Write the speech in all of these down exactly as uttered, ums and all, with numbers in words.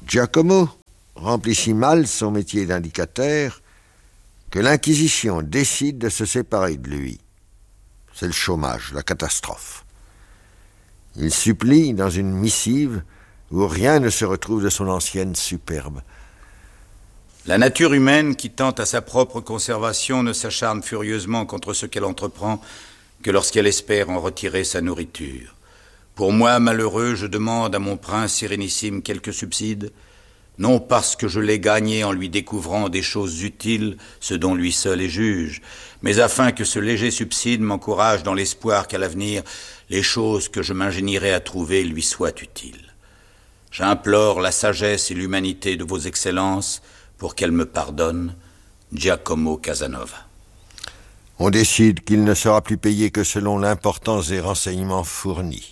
Giacomo remplit si mal son métier d'indicateur que l'Inquisition décide de se séparer de lui. C'est le chômage, la catastrophe. Il supplie dans une missive où rien ne se retrouve de son ancienne superbe. La nature humaine qui tente à sa propre conservation ne s'acharne furieusement contre ce qu'elle entreprend que lorsqu'elle espère en retirer sa nourriture. Pour moi, malheureux, je demande à mon prince sérénissime quelques subsides, non parce que je l'ai gagné en lui découvrant des choses utiles, ce dont lui seul est juge, mais afin que ce léger subside m'encourage dans l'espoir qu'à l'avenir, les choses que je m'ingénierai à trouver lui soient utiles. J'implore la sagesse et l'humanité de vos excellences pour qu'elles me pardonnent. Giacomo Casanova. On décide qu'il ne sera plus payé que selon l'importance des renseignements fournis.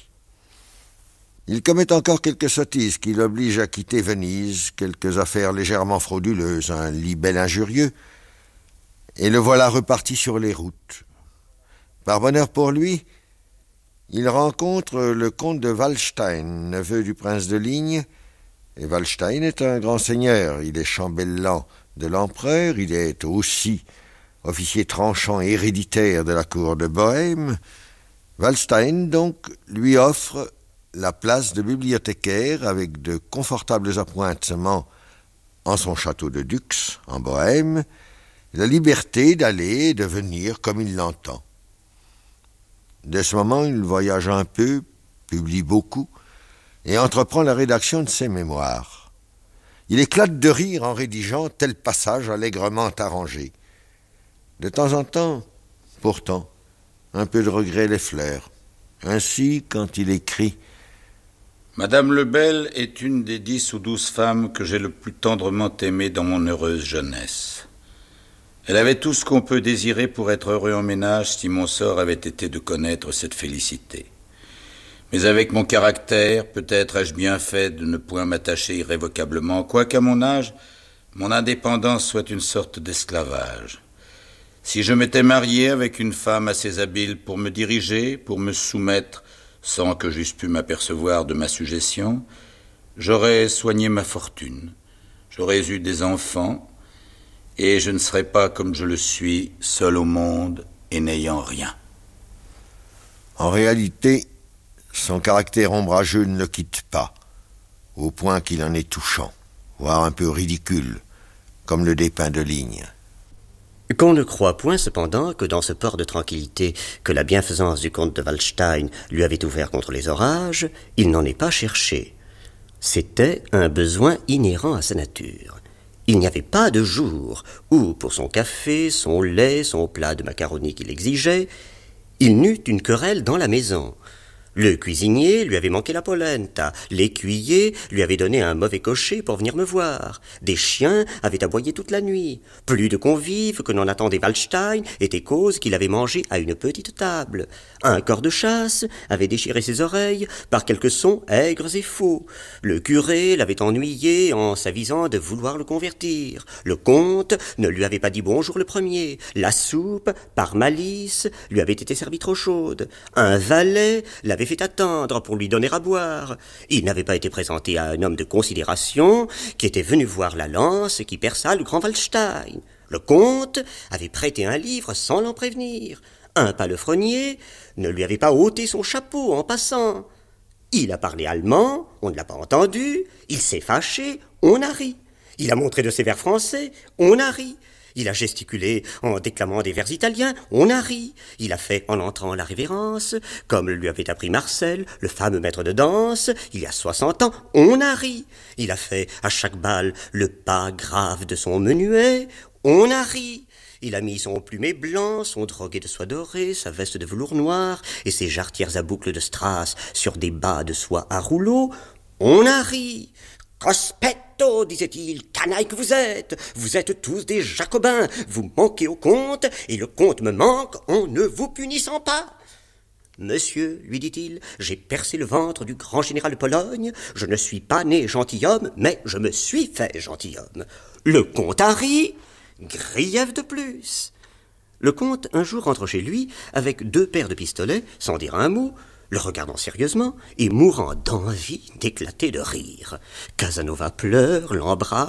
Il commet encore quelques sottises qui l'obligent à quitter Venise, quelques affaires légèrement frauduleuses, un libelle injurieux, et le voilà reparti sur les routes. Par bonheur pour lui, il rencontre le comte de Waldstein, neveu du prince de Ligne, et Waldstein est un grand seigneur. Il est chambellan de l'empereur, il est aussi officier tranchant et héréditaire de la cour de Bohême. Waldstein, donc, lui offre la place de bibliothécaire avec de confortables appointements en son château de Dux, en Bohême, et la liberté d'aller et de venir comme il l'entend. Dès ce moment, il voyage un peu, publie beaucoup, et entreprend la rédaction de ses mémoires. Il éclate de rire en rédigeant tel passage allègrement arrangé. De temps en temps, pourtant, un peu de regret l'effleure. Ainsi, quand il écrit « Madame Lebel est une des dix ou douze femmes que j'ai le plus tendrement aimées dans mon heureuse jeunesse. Elle avait tout ce qu'on peut désirer pour être heureux en ménage si mon sort avait été de connaître cette félicité. Mais avec mon caractère, peut-être ai-je bien fait de ne point m'attacher irrévocablement, quoiqu'à mon âge, mon indépendance soit une sorte d'esclavage. Si je m'étais marié avec une femme assez habile pour me diriger, pour me soumettre, sans que j'eusse pu m'apercevoir de ma suggestion, j'aurais soigné ma fortune, j'aurais eu des enfants, et je ne serais pas comme je le suis, seul au monde et n'ayant rien. » En réalité, son caractère ombrageux ne le quitte pas, au point qu'il en est touchant, voire un peu ridicule, comme le dépeint de Ligne. Qu'on ne croit point cependant que dans ce port de tranquillité que la bienfaisance du comte de Waldstein lui avait ouvert contre les orages, il n'en est pas cherché. C'était un besoin inhérent à sa nature. Il n'y avait pas de jour où, pour son café, son lait, son plat de macaroni qu'il exigeait, il n'eut une querelle dans la maison. Le cuisinier lui avait manqué la polenta, l'écuyer lui avait donné un mauvais cocher pour venir me voir, des chiens avaient aboyé toute la nuit, plus de convives que n'en attendait Waldstein étaient cause qu'il avait mangé à une petite table, un cor de chasse avait déchiré ses oreilles par quelques sons aigres et faux, le curé l'avait ennuyé en s'avisant de vouloir le convertir, le comte ne lui avait pas dit bonjour le premier, la soupe, par malice, lui avait été servie trop chaude, un valet l'avait fait attendre pour lui donner à boire. Il n'avait pas été présenté à un homme de considération qui était venu voir la lance qui perça le grand Waldstein. Le comte avait prêté un livre sans l'en prévenir. Un palefrenier ne lui avait pas ôté son chapeau en passant. Il a parlé allemand, on ne l'a pas entendu. Il s'est fâché, on a ri. Il a montré de ses vers français, on a ri. Il a gesticulé en déclamant des vers italiens, on a ri. Il a fait en entrant la révérence, comme lui avait appris Marcel, le fameux maître de danse, il y a soixante ans, on a ri. Il a fait à chaque bal le pas grave de son menuet, on a ri. Il a mis son plumet blanc, son droguet de soie dorée, sa veste de velours noir et ses jarretières à boucles de strass sur des bas de soie à rouleaux, on a ri. Cospetto, disait-il, canaille que vous êtes, vous êtes tous des jacobins, vous manquez au comte, et le comte me manque en ne vous punissant pas. Monsieur, lui dit-il, j'ai percé le ventre du grand général de Pologne, je ne suis pas né gentilhomme, mais je me suis fait gentilhomme. Le comte a ri, grief de plus. Le comte un jour rentre chez lui avec deux paires de pistolets, sans dire un mot, le regardant sérieusement et mourant d'envie d'éclater de rire. Casanova pleure, l'embrasse,